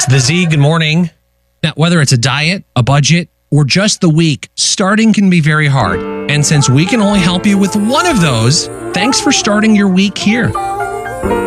The Z, good morning. Now, whether it's a diet, a budget, or just the week, starting can be very hard. And since we can only help you with one of those, thanks for starting your week here.